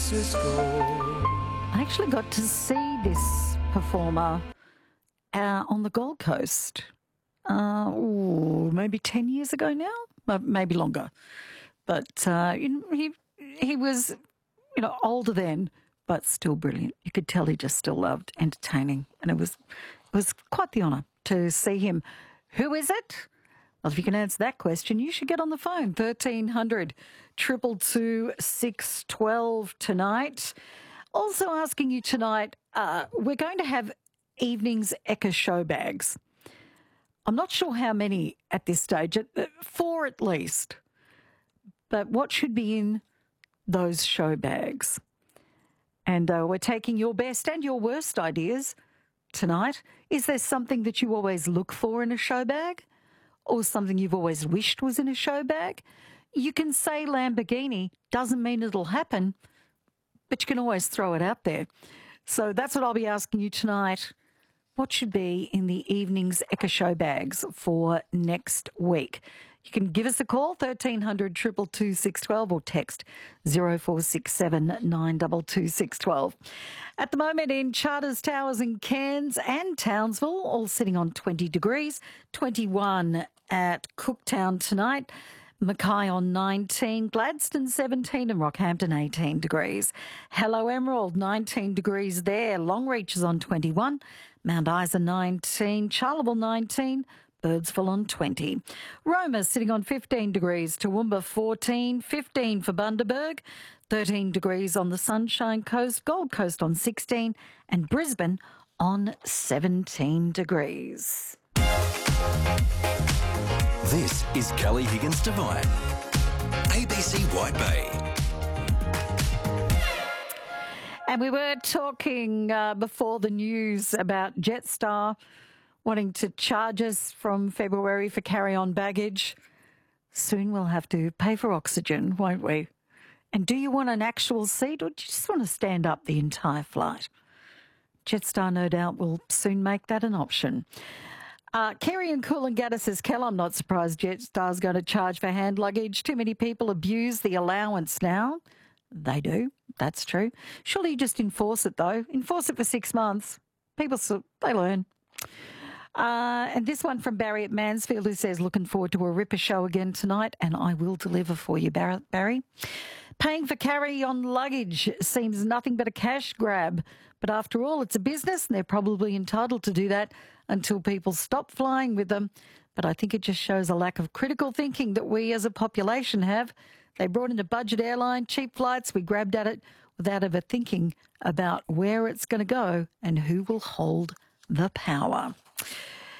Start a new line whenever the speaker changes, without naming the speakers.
I actually got to see this performer on the Gold Coast maybe 10 years ago now, maybe longer. But he was, older then, but still brilliant. You could tell he just still loved entertaining, and it was quite the honour to see him. Who is it? Well, if you can answer that question, you should get on the phone, 1300 222 612 tonight. Also asking you tonight, we're going to have evening's Ekka show bags. I'm not sure how many at this stage, 4 at least. But what should be in those show bags? And we're taking your best and your worst ideas tonight. Is there something that you always look for in a show bag? Or something you've always wished was in a show bag? You can say Lamborghini, doesn't mean it'll happen, but you can always throw it out there. So that's what I'll be asking you tonight. What should be in the evening's Ekka show bags for next week? You can give us a call, 1300 222 612, or text 0467 922 612. At the moment in Charters Towers and Cairns and Townsville, all sitting on 20 degrees, 21 at Cooktown tonight, Mackay on 19, Gladstone 17 and Rockhampton 18 degrees. Hello Emerald, 19 degrees there. Longreach is on 21, Mount Isa 19, Charleville 19, Birdsville on 20. Roma sitting on 15 degrees, Toowoomba 14, 15 for Bundaberg, 13 degrees on the Sunshine Coast, Gold Coast on 16 and Brisbane on 17 degrees.
This is Kelly Higgins Devine, ABC White Bay.
And we were talking before the news about Jetstar wanting to charge us from February for carry-on baggage. Soon we'll have to pay for oxygen, won't we? And do you want an actual seat, or do you just want to stand up the entire flight? Jetstar, no doubt, will soon make that an option. Kerry and Coolangatta says, Kel, I'm not surprised Jetstar's going to charge for hand luggage. Too many people abuse the allowance now. They do. That's true. Surely you just enforce it, though. Enforce it for 6 months. People, they learn. And this one from Barry at Mansfield, who says, looking forward to a Ripper show again tonight, and I will deliver for you, Barry. Paying for carry-on luggage seems nothing but a cash grab. But after all, it's a business, and they're probably entitled to do that until people stop flying with them. But I think it just shows a lack of critical thinking that we as a population have. They brought in a budget airline, cheap flights, we grabbed at it without ever thinking about where it's going to go and who will hold the power.